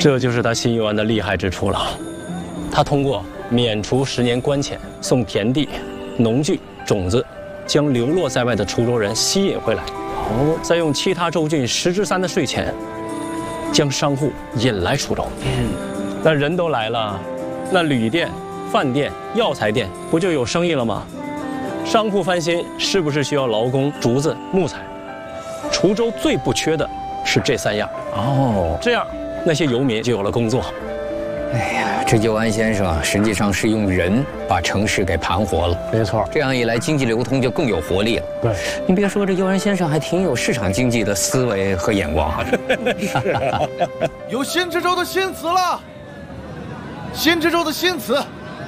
这就是他新元的厉害之处了。他通过免除10年官钱、送田地、农具、种子，将流落在外的滁州人吸引回来，再用其他州郡3%的税钱，将商户引来滁州。那人都来了，那旅店、饭店、药材店不就有生意了吗？商铺翻新是不是需要劳工、竹子、木材？滁州最不缺的是这3样。这样那些游民就有了工作。 哎呀，这右安先生实际上是用人把城市给盘活了。 没错， 这样一来，经济流通就更有活力了。 对， 你别说，这右安先生还挺有市场经济的思维和眼光啊。 是啊， 有新知州的新词了，新知州的新词。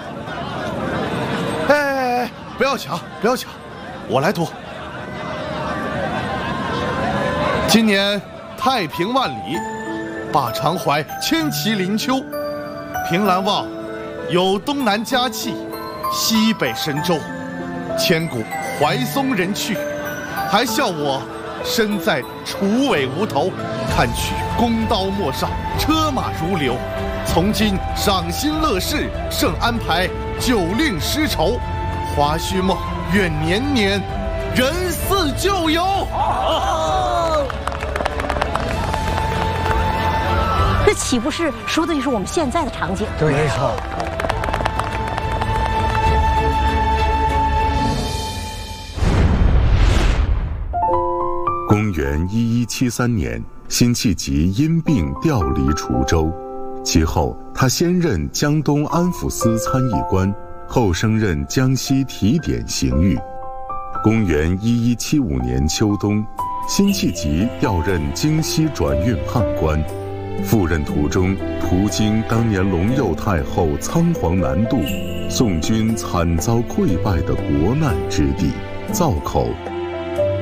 哎，不要抢，不要抢，我来读。今年太平万里，灞长淮千骑临秋。凭栏望，有东南佳气，西北神州，千古怀松人去，还笑我身在楚尾无头，看取弓刀莫上，车马如流。从今赏心乐事，盛安排，久令诗愁。华胥梦，愿年年人似旧游。 这岂不是说的就是我们现在的场景？ 对，没错。 公元1173年，辛弃疾因病调离滁州，其后他先任江东安抚司参议官，后升任江西提点刑狱。公元1175年秋冬，辛弃疾调任京西转运判官。赴任途中，途经当年隆佑太后仓皇南渡，宋军惨遭溃败的国难之地——灶口